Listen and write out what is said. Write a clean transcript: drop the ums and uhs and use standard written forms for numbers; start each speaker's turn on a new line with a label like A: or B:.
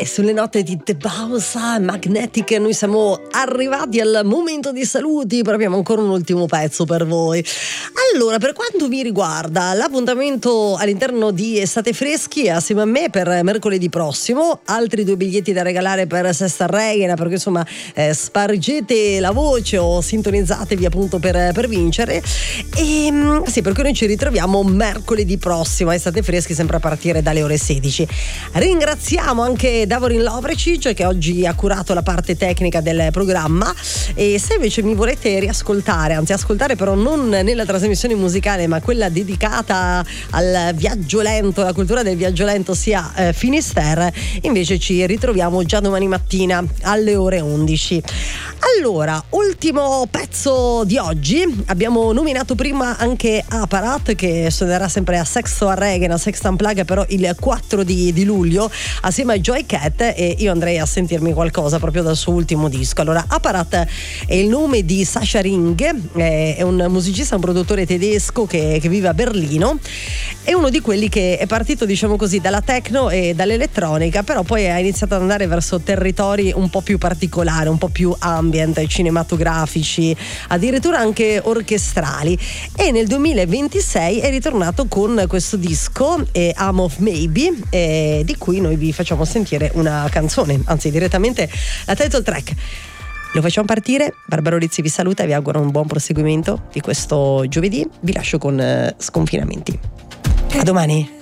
A: sulle note di The Bausa Magnetic noi siamo arrivati al momento dei saluti, però abbiamo ancora un ultimo pezzo per voi. Allora, per quanto mi riguarda, l'appuntamento all'interno di Estate Freschi assieme a me per mercoledì prossimo, altri 2 biglietti da regalare per Sesta Regina, perché insomma spargete la voce o sintonizzatevi appunto per vincere. E sì, perché noi ci ritroviamo mercoledì prossimo a Estate Freschi, sempre a partire dalle ore 16. Ringraziamo anche Davorin Lovrecic che oggi ha curato la parte tecnica del programma, e se invece mi volete riascoltare, anzi ascoltare però non nella trasmissione musicale ma quella dedicata al viaggio lento, la cultura del viaggio lento sia Finisterre, invece ci ritroviamo già domani mattina alle ore 11. Allora, ultimo pezzo di oggi, abbiamo nominato prima anche Aparat che suonerà sempre a Sexto a Regina, Sexta Unplugged, però il 4 di luglio assieme a Joy Cat, e io andrei a sentirmi qualcosa proprio dal suo ultimo disco. Allora, Aparat è il nome di Sascha Ring, è un musicista, un produttore tedesco che vive a Berlino, è uno di quelli che è partito, diciamo così, dalla techno e dall'elettronica, però poi ha iniziato ad andare verso territori un po' più particolari, un po' più ambient, cinematografici, addirittura anche orchestrali, e nel 2026 è ritornato con questo disco Am of Maybe, di cui noi vi facciamo sentire una canzone, anzi direttamente la title track. Lo facciamo partire. Barbara Rizzi vi saluta e vi auguro un buon proseguimento di questo giovedì. Vi lascio con Sconfinamenti. A domani.